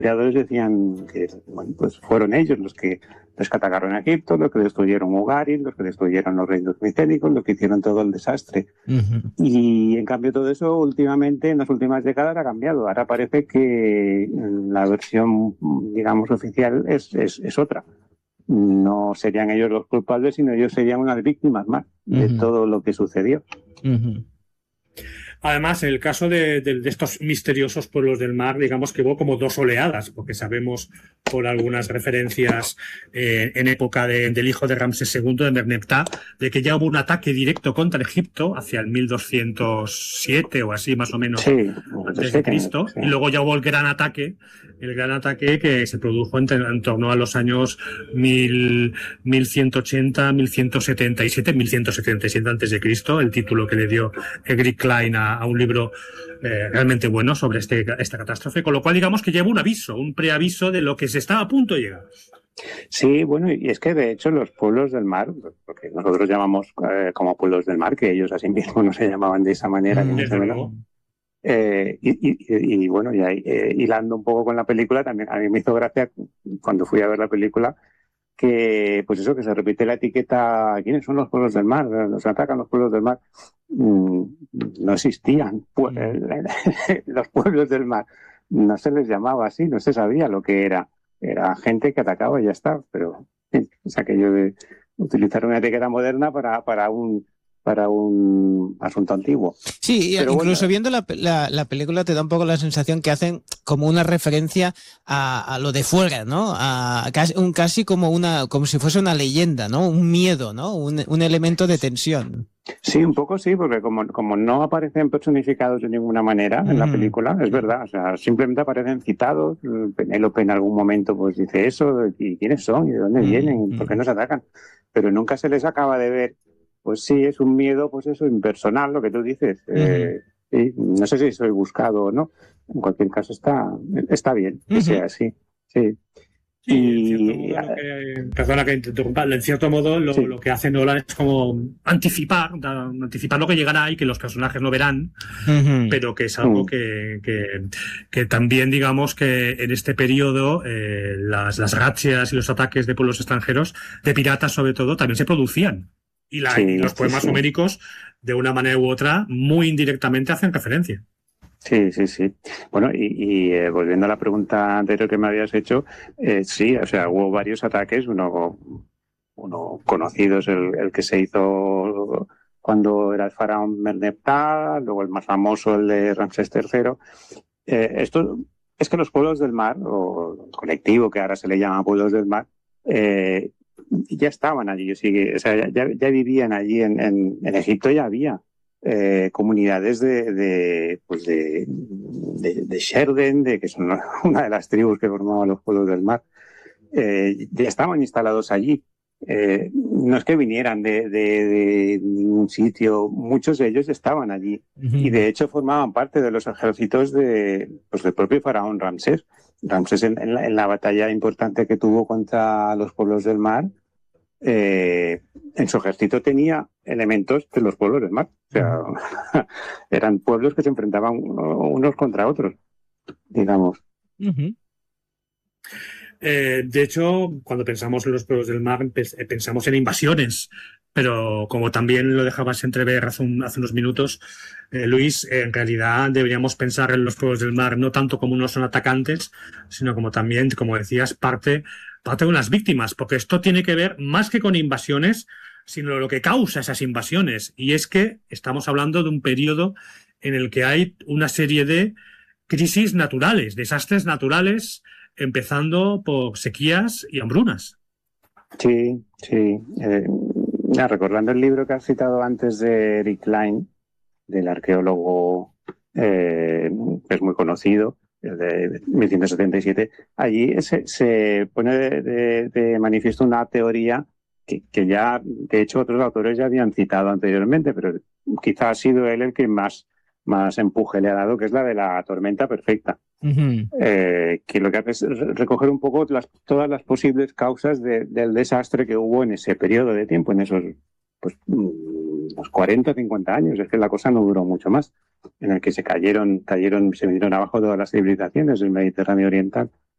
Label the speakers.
Speaker 1: historiadores decían que bueno, pues fueron ellos los que atacaron a Egipto, los que destruyeron Ugarit, los que destruyeron los reinos micénicos, los que hicieron todo el desastre.
Speaker 2: Uh-huh.
Speaker 1: Y en cambio todo eso últimamente, en las últimas décadas, ha cambiado. Ahora parece que la versión, digamos, oficial es otra. No serían ellos los culpables, sino ellos serían unas víctimas más de todo lo que sucedió.
Speaker 2: Uh-huh.
Speaker 3: Además, en el caso de estos misteriosos pueblos del mar, digamos que hubo como dos oleadas, porque sabemos por algunas referencias en época del hijo de Ramsés II, de Merneptah, de que ya hubo un ataque directo contra Egipto hacia el 1207 o así más o menos,
Speaker 1: sí,
Speaker 3: desde Cristo, sí. Y luego ya hubo el gran ataque que se produjo en torno a los años 1180, 1177, 1177 antes de Cristo, el título que le dio Egric Klein a un libro realmente bueno sobre esta catástrofe, con lo cual digamos que lleva un aviso, un preaviso de lo que se está a punto de llegar.
Speaker 1: Sí, bueno, y es que de hecho los pueblos del mar, porque nosotros llamamos como pueblos del mar, que ellos así mismo no se llamaban de esa manera, y bueno, y ahí, hilando un poco con la película, también a mí me hizo gracia cuando fui a ver la película que, pues eso, que se repite la etiqueta, ¿quiénes son los pueblos del mar? Nos atacan los pueblos del mar. No existían los pueblos del mar, no se les llamaba así, no se sabía lo que era gente que atacaba y ya está, pero es aquello de utilizar una etiqueta moderna para un asunto antiguo.
Speaker 2: Sí, pero incluso viendo la película te da un poco la sensación que hacen como una referencia a lo de fuera, ¿no? Casi como si fuese una leyenda, ¿no? Un miedo, ¿no? Un elemento de tensión.
Speaker 1: Sí, un poco sí, porque como no aparecen personificados de ninguna manera en la película, es verdad, o sea, simplemente aparecen citados. Penélope en algún momento pues dice eso, y quiénes son, y de dónde vienen, por qué nos atacan, pero nunca se les acaba de ver. Pues sí, es un miedo, pues eso, impersonal, lo que tú dices. Sí, no sé si soy buscado o no. En cualquier caso está bien que sea así. Sí.
Speaker 3: Sí, perdona que te interrumpa, en cierto modo lo que hace Nolan es como anticipar lo que llegará y que los personajes no verán, pero que es algo que también digamos que en este periodo las razzias y los ataques de pueblos extranjeros, de piratas sobre todo, también se producían. Y los poemas homéricos, de una manera u otra, muy indirectamente hacen referencia.
Speaker 1: Sí. Bueno, y volviendo a la pregunta anterior que me habías hecho, sí, o sea, hubo varios ataques, uno conocido es el que se hizo cuando era el faraón Merneptah, luego el más famoso, el de Ramsés III. Esto es que los pueblos del mar, o el colectivo que ahora se le llama pueblos del mar, ya estaban allí, o sea, ya vivían allí en Egipto, ya había comunidades de Sherden, que son una de las tribus que formaban los pueblos del mar, ya estaban instalados allí. No es que vinieran de un sitio, muchos de ellos estaban allí y de hecho formaban parte de los ejércitos del propio faraón Ramsés. Ramsés en la batalla importante que tuvo contra los pueblos del mar, en su ejército tenía elementos de los pueblos del mar. O sea, eran pueblos que se enfrentaban unos contra otros, digamos.
Speaker 3: De hecho, cuando pensamos en los pueblos del mar, pensamos en invasiones, pero como también lo dejabas entrever hace unos minutos, Luis, en realidad deberíamos pensar en los pueblos del mar no tanto como unos son atacantes, sino como también, como decías, parte de unas víctimas, porque esto tiene que ver más que con invasiones, sino lo que causa esas invasiones, y es que estamos hablando de un periodo en el que hay una serie de crisis naturales, desastres naturales, empezando por sequías y hambrunas.
Speaker 1: Sí. Recordando el libro que has citado antes de Eric Klein, del arqueólogo que es muy conocido, el de 1177, allí se pone de manifiesto una teoría que ya, de hecho, otros autores ya habían citado anteriormente, pero quizá ha sido él el que más empuje le ha dado, que es la de la tormenta perfecta. Que lo que hace es recoger un poco todas las posibles causas del desastre que hubo en ese periodo de tiempo, en esos los 40 o 50 años. Es que la cosa no duró mucho más, en el que se vinieron abajo todas las civilizaciones del Mediterráneo oriental.